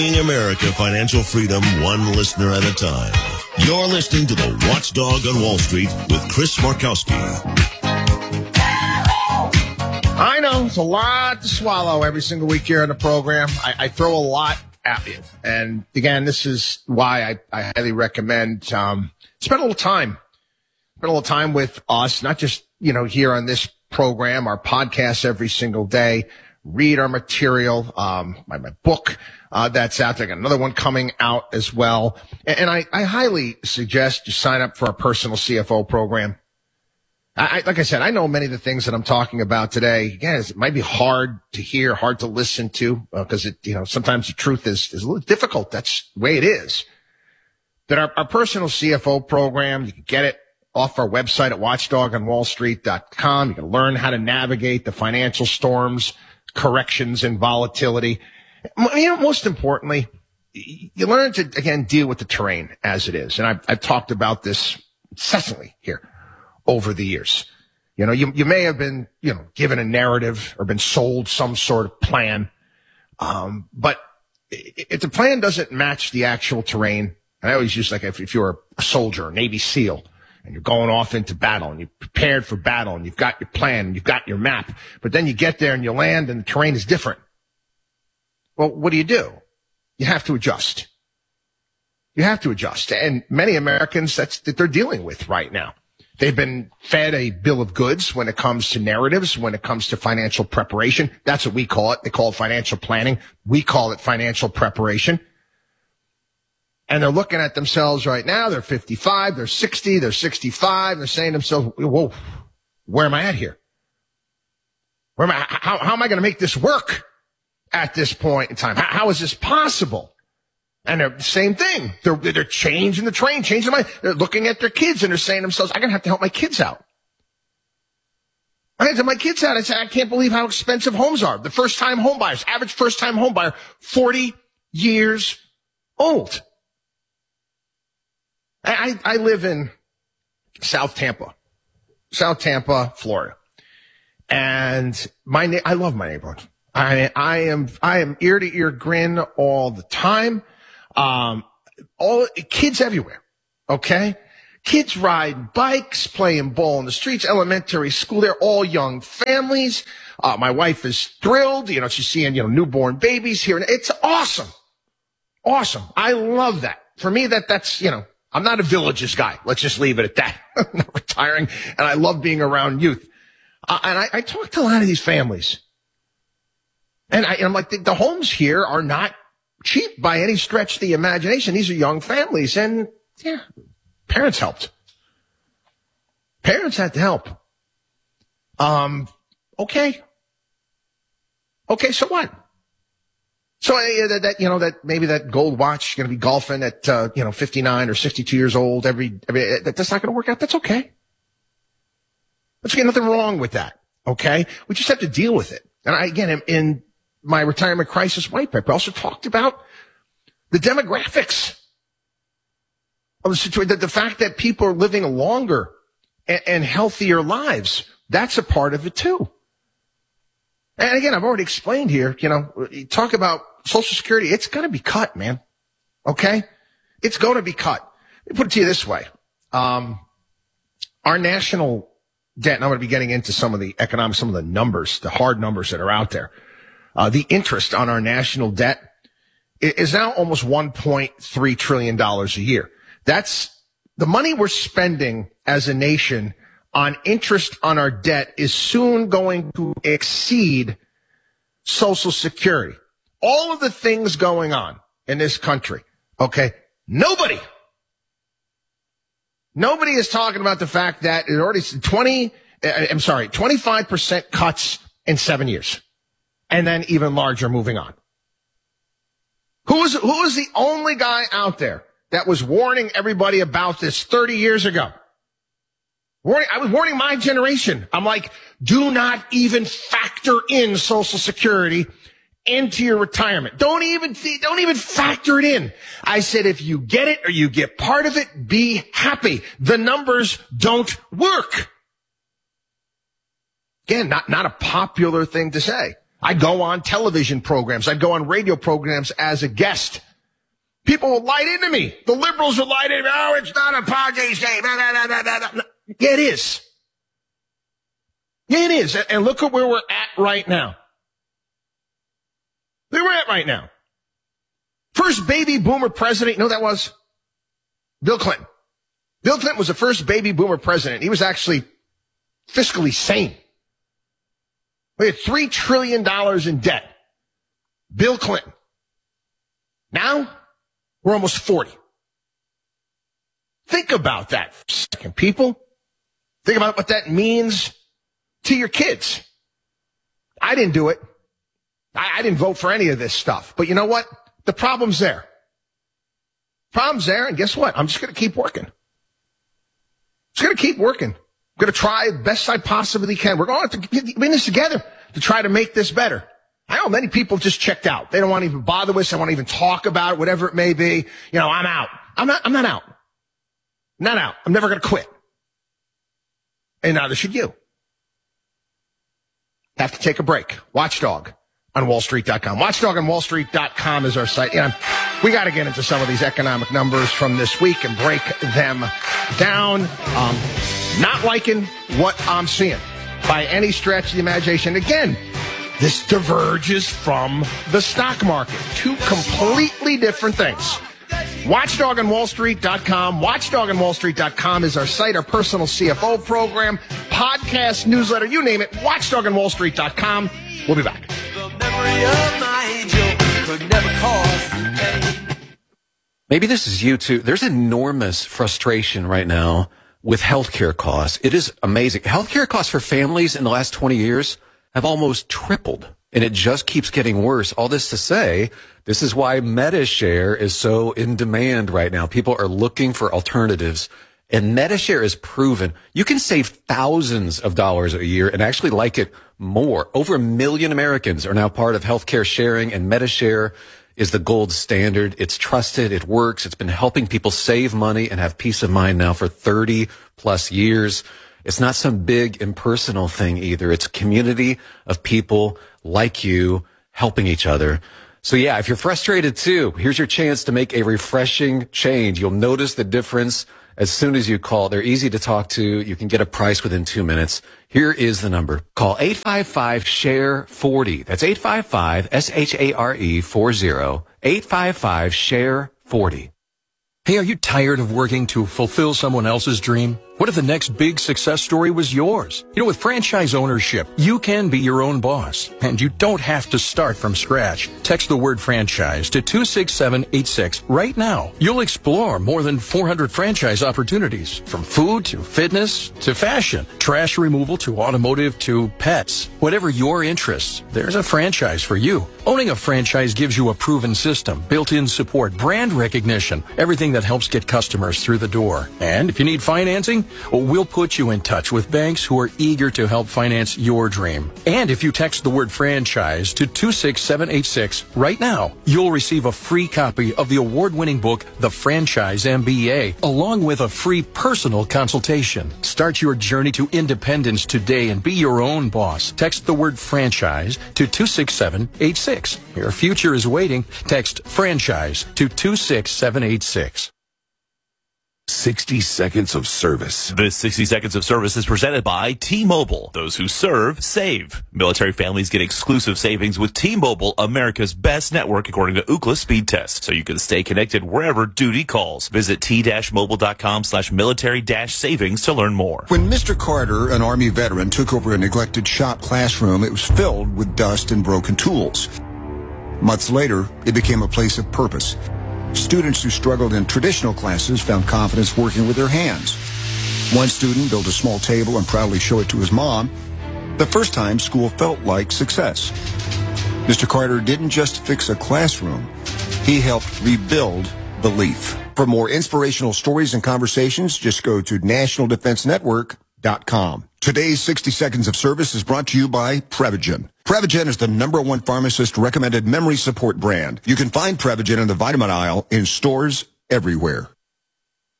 America financial freedom one listener at a time. You're listening to the Watchdog on Wall Street with Chris Markowski. I know it's a lot to swallow every single week here on the program. I throw a lot at you. And again, this is why I highly recommend spend a little time with us, not just, here on this program, our podcast every single day. Read our material, my book that's out there. I got another one coming out as well. And I highly suggest you sign up for our personal CFO program. Like I said, I know many of the things that I'm talking about today. Again, it might be hard to hear, hard to listen to, because sometimes the truth is a little difficult. That's the way it is. But our personal CFO program, you can get it off our website at watchdogonwallstreet.com. You can learn how to navigate the financial storms, corrections, and volatility. Most importantly, you learn to, again, deal with the terrain as it is. And I've talked about this incessantly here over the years. You may have been, given a narrative or been sold some sort of plan. But if the plan doesn't match the actual terrain, and I always use if you're a soldier, a Navy SEAL, and you're going off into battle and you're prepared for battle and you've got your plan and you've got your map, but then you get there and you land and the terrain is different. Well, what do? You have to adjust. You have to adjust. And many Americans, that's what they're dealing with right now. They've been fed a bill of goods when it comes to narratives, when it comes to financial preparation. That's what we call it. They call it financial planning. We call it financial preparation. And they're looking at themselves right now. They're 55, they're 60, they're 65. They're saying to themselves, whoa, where am I at here? How am I going to make this work at this point in time? How is this possible? And they're the same thing. They're changing the train, changing they're looking at their kids and they're saying to themselves, I'm going to have to help my kids out. I had to help my kids out. I said, I can't believe how expensive homes are. The first-time home buyers, average first-time home buyer, 40 years old. I live in South Tampa, Florida. And I love my neighborhood. I am ear to ear grin all the time. All kids everywhere. Okay. Kids ride bikes, playing ball in the streets, elementary school. They're all young families. My wife is thrilled. She's seeing, newborn babies here. And it's awesome. Awesome. I love that. For me, that's, I'm not a Villages guy. Let's just leave it at that. I'm not retiring, and I love being around youth. And I talk to a lot of these families. And I'm like, the homes here are not cheap by any stretch of the imagination. These are young families. And, parents helped. Parents had to help. Okay, so what? So that maybe that gold watch going to be golfing at 59 or 62 years old that's not going to work out. That's okay. There's nothing wrong with that. Okay, we just have to deal with it. And again, in my retirement crisis white paper, I also talked about the demographics of the situation, the fact that people are living longer and healthier lives. That's a part of it too. And again, I've already explained here, you talk about Social Security, it's going to be cut, man. Okay? It's going to be cut. Let me put it to you this way. Our national debt, and I'm going to be getting into some of the economics, some of the numbers, the hard numbers that are out there. The interest on our national debt is now almost $1.3 trillion a year. That's the money we're spending as a nation on interest on our debt is soon going to exceed Social Security. All of the things going on in this country, okay? Nobody is talking about the fact that it already 25% cuts in 7 years. And then even larger moving on. Who was the only guy out there that was warning everybody about this 30 years ago? I was warning my generation. I'm like, do not even factor in Social Security into your retirement. Don't even factor it in. I said, if you get it or you get part of it, be happy. The numbers don't work. Again, not a popular thing to say. I'd go on television programs. I'd go on radio programs as a guest. People would light into me. The liberals would light into me. Oh, it's not a party state. Yeah, it is. Yeah, it is. And look at where we're at right now. Where we're at right now. First baby boomer president, you know who that was? Bill Clinton. Bill Clinton was the first baby boomer president. He was actually fiscally sane. We had $3 trillion in debt. Bill Clinton. Now, we're almost 40. Think about that for a second, people. Think about what that means to your kids. I didn't do it. I didn't vote for any of this stuff. But you know what? The problem's there. Problem's there, and guess what? I'm just going to keep working. Just going to keep working. I'm going to try the best I possibly can. We're going to have to get in this together to try to make this better. I know many people just checked out. They don't want to even bother with us. They want to even talk about it, whatever it may be. You know, I'm out. I'm not out. Not out. I'm never going to quit. And neither should you. Have to take a break. Watchdog on wallstreet.com. Watchdog on wallstreet.com is our site. You know, we got to get into some of these economic numbers from this week and break them down. Not liking what I'm seeing by any stretch of the imagination. Again, this diverges from the stock market. Two completely different things. Watchdog on wallstreet.com. Watchdog on wallstreet.com is our site, our personal CFO program, podcast, newsletter, you name it. Watchdog on wallstreet.com. We'll be back. The memory of my angel could never cause pain. Maybe this is you too. There's enormous frustration right now with healthcare costs. It is amazing. Healthcare costs for families in the last 20 years have almost tripled, and it just keeps getting worse. All this to say, this is why MediShare is so in demand right now. People are looking for alternatives, and MediShare is proven you can save thousands of dollars a year and actually like it more. Over 1 million Americans are now part of healthcare sharing, and MediShare is the gold standard. It's trusted. It works. It's been helping people save money and have peace of mind now for 30 plus years. It's not some big impersonal thing either. It's a community of people like you helping each other. So yeah, if you're frustrated too, here's your chance to make a refreshing change. You'll notice the difference as soon as you call. They're easy to talk to. You can get a price within 2 minutes. Here is the number. Call 855-SHARE-40. That's 855-SHARE-40. 855-SHARE-40. Hey, are you tired of working to fulfill someone else's dream? What if the next big success story was yours? You know, with franchise ownership, you can be your own boss, and you don't have to start from scratch. Text the word franchise to 26786 right now. You'll explore more than 400 franchise opportunities, from food to fitness to fashion, trash removal to automotive to pets. Whatever your interests, there's a franchise for you. Owning a franchise gives you a proven system, built-in support, brand recognition, everything that helps get customers through the door. And if you need financing, we'll put you in touch with banks who are eager to help finance your dream. And if you text the word franchise to 26786 right now, you'll receive a free copy of the award-winning book, The Franchise MBA, along with a free personal consultation. Start your journey to independence today and be your own boss. Text the word franchise to 26786. Your future is waiting. Text franchise to 26786. 60 seconds of service. This 60 seconds of service is presented by T-Mobile. Those who serve, save. Military families get exclusive savings with T-Mobile, America's best network according to Ookla speed test, so you can stay connected wherever duty calls. Visit t-mobile.com/military-savings to learn more. When Mr. Carter, an Army veteran, took over a neglected shop classroom, it was filled with dust and broken tools. Months later, it became a place of purpose. Students who struggled in traditional classes found confidence working with their hands. One student built a small table and proudly showed it to his mom. The first time, school felt like success. Mr. Carter didn't just fix a classroom. He helped rebuild belief. For more inspirational stories and conversations, just go to nationaldefensenetwork.com. Today's 60 Seconds of Service is brought to you by Prevagen. Prevagen is the #1 pharmacist-recommended memory support brand. You can find Prevagen in the vitamin aisle in stores everywhere.